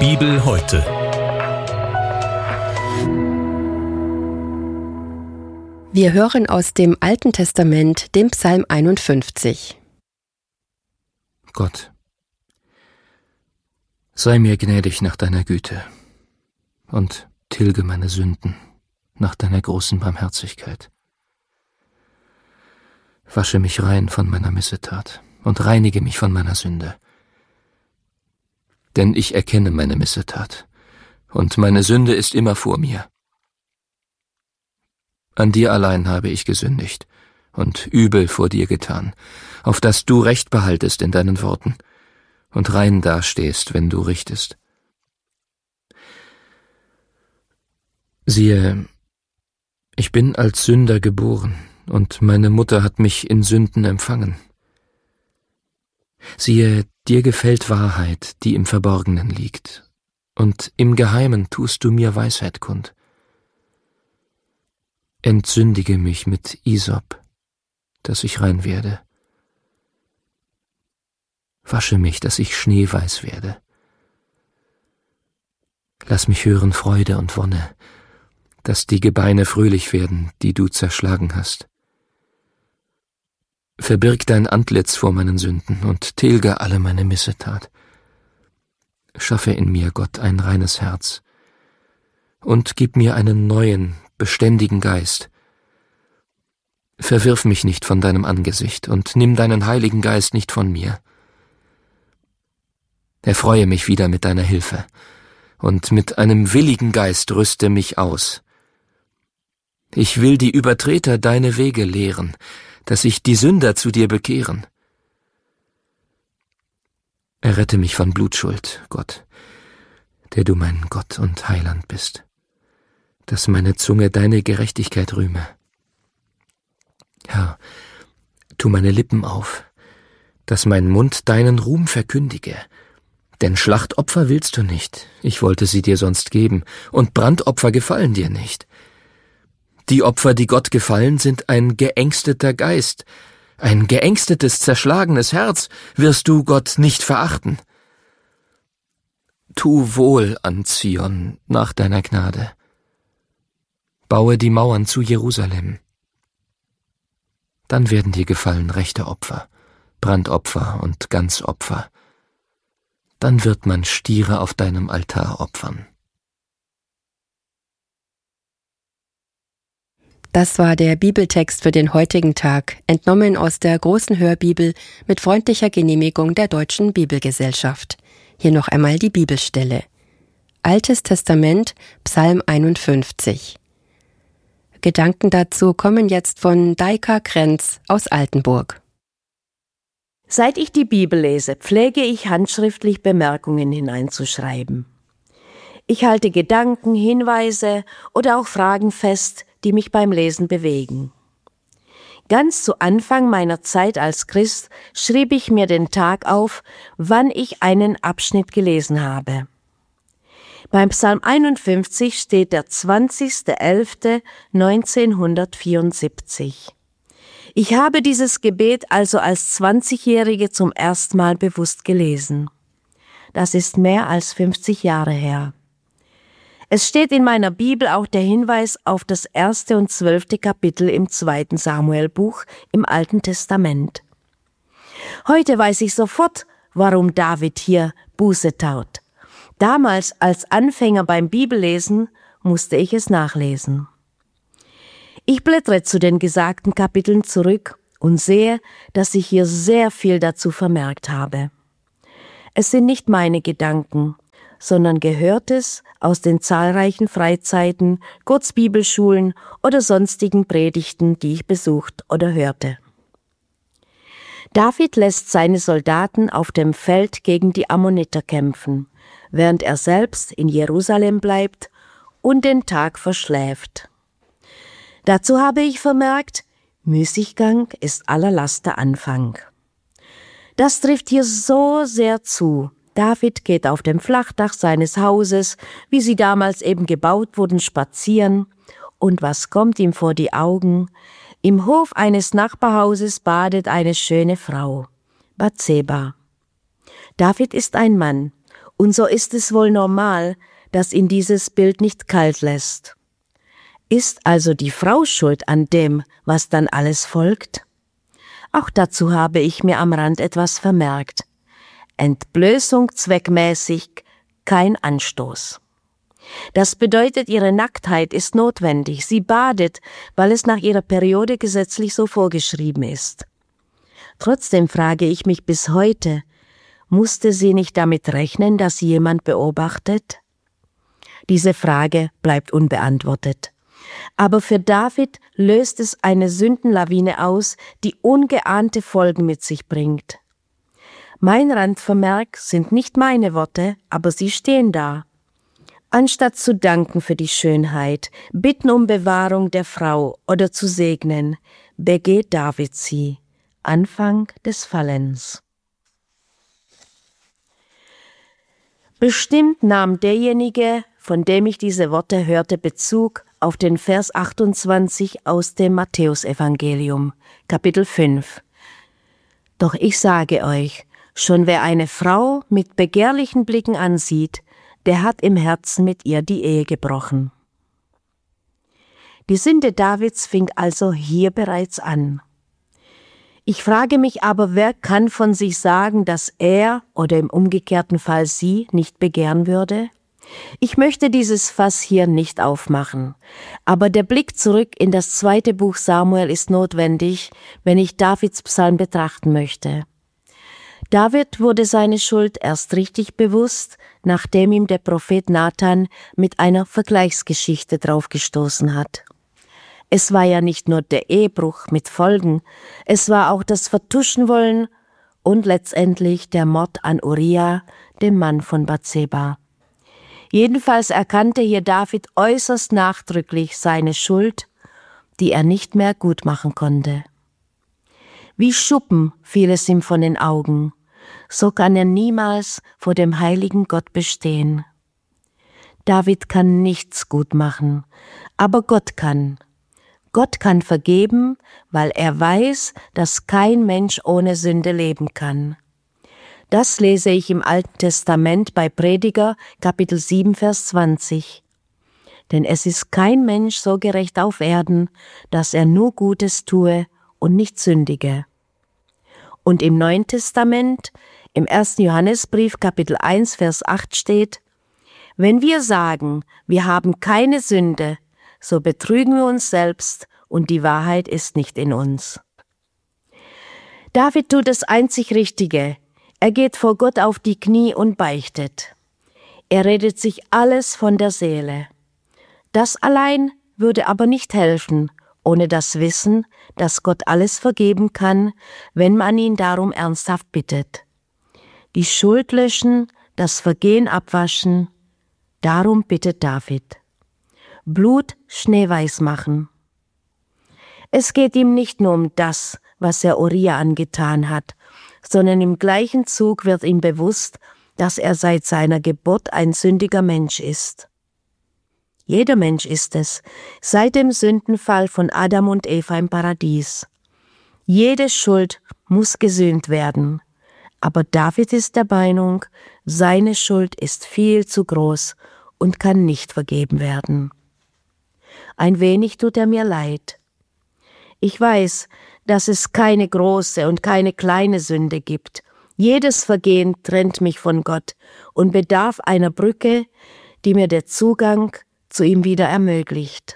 Bibel heute. Wir hören aus dem Alten Testament den Psalm 51. Gott, sei mir gnädig nach deiner Güte und tilge meine Sünden nach deiner großen Barmherzigkeit. Wasche mich rein von meiner Missetat und reinige mich von meiner Sünde. Denn ich erkenne meine Missetat, und meine Sünde ist immer vor mir. An dir allein habe ich gesündigt und übel vor dir getan, auf dass du Recht behaltest in deinen Worten und rein dastehst, wenn du richtest. Siehe, ich bin als Sünder geboren, und meine Mutter hat mich in Sünden empfangen. Siehe, dir gefällt Wahrheit, die im Verborgenen liegt, und im Geheimen tust du mir Weisheit kund. Entsündige mich mit Isop, dass ich rein werde. Wasche mich, dass ich schneeweiß werde. Lass mich hören Freude und Wonne, dass die Gebeine fröhlich werden, die du zerschlagen hast. Verbirg dein Antlitz vor meinen Sünden und tilge alle meine Missetat. Schaffe in mir, Gott, ein reines Herz und gib mir einen neuen, beständigen Geist. Verwirf mich nicht von deinem Angesicht und nimm deinen Heiligen Geist nicht von mir. Erfreue mich wieder mit deiner Hilfe und mit einem willigen Geist rüste mich aus. Ich will die Übertreter deine Wege lehren, dass sich die Sünder zu dir bekehren. Errette mich von Blutschuld, Gott, der du mein Gott und Heiland bist, dass meine Zunge deine Gerechtigkeit rühme. Herr, tu meine Lippen auf, dass mein Mund deinen Ruhm verkündige. Denn Schlachtopfer willst du nicht, ich wollte sie dir sonst geben, und Brandopfer gefallen dir nicht. Die Opfer, die Gott gefallen, sind ein geängsteter Geist, ein geängstetes, zerschlagenes Herz wirst du, Gott, nicht verachten. Tu wohl an Zion nach deiner Gnade. Baue die Mauern zu Jerusalem. Dann werden dir gefallen rechte Opfer, Brandopfer und Ganzopfer. Dann wird man Stiere auf deinem Altar opfern. Das war der Bibeltext für den heutigen Tag, entnommen aus der großen Hörbibel mit freundlicher Genehmigung der Deutschen Bibelgesellschaft. Hier noch einmal die Bibelstelle. Altes Testament, Psalm 51. Gedanken dazu kommen jetzt von Deika Krenz aus Altenburg. Seit ich die Bibel lese, pflege ich handschriftlich Bemerkungen hineinzuschreiben. Ich halte Gedanken, Hinweise oder auch Fragen fest, die mich beim Lesen bewegen. Ganz zu Anfang meiner Zeit als Christ schrieb ich mir den Tag auf, wann ich einen Abschnitt gelesen habe. Beim Psalm 51 steht der 20.11.1974. Ich habe dieses Gebet also als 20-Jährige zum ersten Mal bewusst gelesen. Das ist mehr als 50 Jahre her. Es steht in meiner Bibel auch der Hinweis auf das 1. und 12. Kapitel im 2. Samuelbuch im Alten Testament. Heute weiß ich sofort, warum David hier Buße tat. Damals als Anfänger beim Bibellesen musste ich es nachlesen. Ich blättere zu den gesagten Kapiteln zurück und sehe, dass ich hier sehr viel dazu vermerkt habe. Es sind nicht meine Gedanken, sondern Gehörtes aus den zahlreichen Freizeiten, Kurzbibelschulen oder sonstigen Predigten, die ich besucht oder hörte. David lässt seine Soldaten auf dem Feld gegen die Ammoniter kämpfen, während er selbst in Jerusalem bleibt und den Tag verschläft. Dazu habe ich vermerkt, Müßiggang ist aller Laster Anfang. Das trifft hier so sehr zu. David geht auf dem Flachdach seines Hauses, wie sie damals eben gebaut wurden, spazieren. Und was kommt ihm vor die Augen? Im Hof eines Nachbarhauses badet eine schöne Frau, Bathseba. David ist ein Mann Und so ist es wohl normal, dass ihn dieses Bild nicht kalt lässt. Ist also die Frau schuld an dem, was dann alles folgt? Auch dazu habe ich mir am Rand etwas vermerkt. Entblößung zweckmäßig, kein Anstoß. Das bedeutet, ihre Nacktheit ist notwendig. Sie badet, weil es nach ihrer Periode gesetzlich so vorgeschrieben ist. Trotzdem frage ich mich bis heute, musste sie nicht damit rechnen, dass sie jemand beobachtet? Diese Frage bleibt unbeantwortet. Aber für David löst es eine Sündenlawine aus, die ungeahnte Folgen mit sich bringt. Mein Randvermerk sind nicht meine Worte, aber sie stehen da. Anstatt zu danken für die Schönheit, bitten um Bewahrung der Frau oder zu segnen, begeht David sie. Anfang des Fallens. Bestimmt nahm derjenige, von dem ich diese Worte hörte, Bezug auf den Vers 28 aus dem Matthäusevangelium, Kapitel 5. Doch ich sage euch, schon wer eine Frau mit begehrlichen Blicken ansieht, der hat im Herzen mit ihr die Ehe gebrochen. Die Sünde Davids fing also hier bereits an. Ich frage mich aber, wer kann von sich sagen, dass er oder im umgekehrten Fall sie nicht begehren würde? Ich möchte dieses Fass hier nicht aufmachen, aber der Blick zurück in das 2. Buch Samuel ist notwendig, wenn ich Davids Psalm betrachten möchte. David wurde seine Schuld erst richtig bewusst, nachdem ihm der Prophet Nathan mit einer Vergleichsgeschichte draufgestoßen hat. Es war ja nicht nur der Ehebruch mit Folgen, es war auch das Vertuschenwollen und letztendlich der Mord an Uria, dem Mann von Bathseba. Jedenfalls erkannte hier David äußerst nachdrücklich seine Schuld, die er nicht mehr gut machen konnte. Wie Schuppen fiel es ihm von den Augen, so kann er niemals vor dem heiligen Gott bestehen. David kann nichts gut machen, aber Gott kann. Gott kann vergeben, weil er weiß, dass kein Mensch ohne Sünde leben kann. Das lese ich im Alten Testament bei Prediger, Kapitel 7, Vers 20. Denn es ist kein Mensch so gerecht auf Erden, dass er nur Gutes tue und nicht sündige. Und im Neuen Testament, im 1. Johannesbrief, Kapitel 1, Vers 8 steht: Wenn wir sagen, wir haben keine Sünde, so betrügen wir uns selbst und die Wahrheit ist nicht in uns. David tut das einzig Richtige. Er geht vor Gott auf die Knie und beichtet. Er redet sich alles von der Seele. Das allein würde aber nicht helfen, ohne das Wissen, dass Gott alles vergeben kann, wenn man ihn darum ernsthaft bittet. Die Schuld löschen, das Vergehen abwaschen, darum bittet David. Blut schneeweiß machen. Es geht ihm nicht nur um das, was er Uria angetan hat, sondern im gleichen Zug wird ihm bewusst, dass er seit seiner Geburt ein sündiger Mensch ist. Jeder Mensch ist es, seit dem Sündenfall von Adam und Eva im Paradies. Jede Schuld muss gesühnt werden, aber David ist der Meinung, seine Schuld ist viel zu groß und kann nicht vergeben werden. Ein wenig tut er mir leid. Ich weiß, dass es keine große und keine kleine Sünde gibt. Jedes Vergehen trennt mich von Gott und bedarf einer Brücke, die mir der Zugang zu ihm wieder ermöglicht.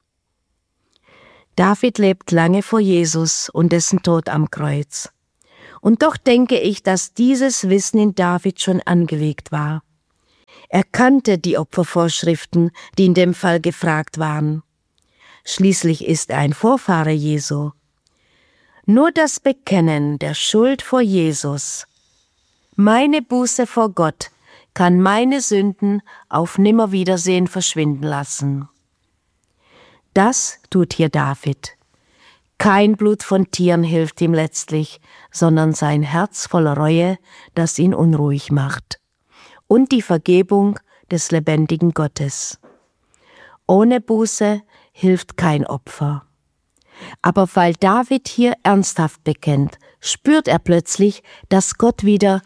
David lebt lange vor Jesus und dessen Tod am Kreuz. Und doch denke ich, dass dieses Wissen in David schon angelegt war. Er kannte die Opfervorschriften, die in dem Fall gefragt waren. Schließlich ist er ein Vorfahre Jesu. Nur das Bekennen der Schuld vor Jesus, meine Buße vor Gott, kann meine Sünden auf Nimmerwiedersehen verschwinden lassen. Das tut hier David. Kein Blut von Tieren hilft ihm letztlich, sondern sein Herz voller Reue, das ihn unruhig macht. Und die Vergebung des lebendigen Gottes. Ohne Buße hilft kein Opfer. Aber weil David hier ernsthaft bekennt, spürt er plötzlich, dass Gott wieder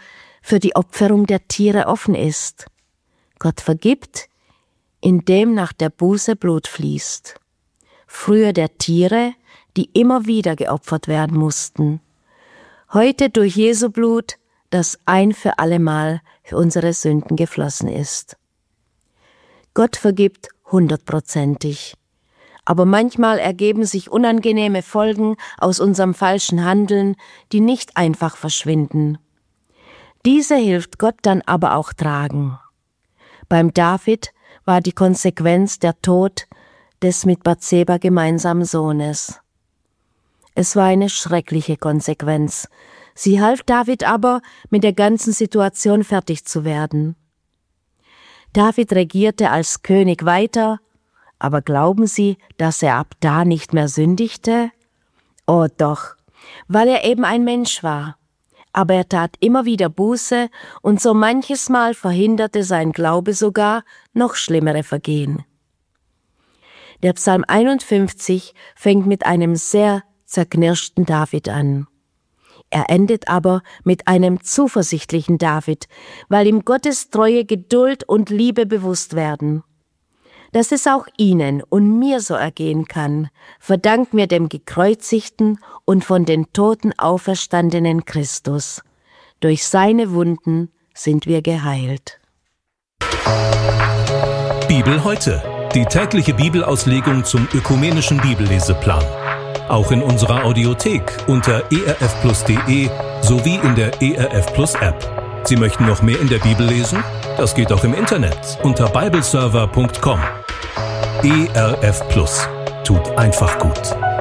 für die Opferung der Tiere offen ist. Gott vergibt, indem nach der Buße Blut fließt. Früher der Tiere, die immer wieder geopfert werden mussten. Heute durch Jesu Blut, das ein für allemal für unsere Sünden geflossen ist. Gott vergibt 100%. Aber manchmal ergeben sich unangenehme Folgen aus unserem falschen Handeln, die nicht einfach verschwinden. Diese hilft Gott dann aber auch tragen. Beim David war die Konsequenz der Tod des mit Bathseba gemeinsamen Sohnes. Es war eine schreckliche Konsequenz. Sie half David aber, mit der ganzen Situation fertig zu werden. David regierte als König weiter, aber glauben Sie, dass er ab da nicht mehr sündigte? Oh doch, weil er eben ein Mensch war. Aber er tat immer wieder Buße und so manches Mal verhinderte sein Glaube sogar noch schlimmere Vergehen. Der Psalm 51 fängt mit einem sehr zerknirschten David an. Er endet aber mit einem zuversichtlichen David, weil ihm Gottes Treue, Geduld und Liebe bewusst werden. Dass es auch Ihnen und mir so ergehen kann, verdanken wir dem gekreuzigten und von den Toten auferstandenen Christus. Durch seine Wunden sind wir geheilt. Bibel heute, die tägliche Bibelauslegung zum ökumenischen Bibelleseplan. Auch in unserer Audiothek unter erfplus.de sowie in der ERF Plus App. Sie möchten noch mehr in der Bibel lesen? Das geht auch im Internet unter bibleserver.com. ERF Plus tut einfach gut.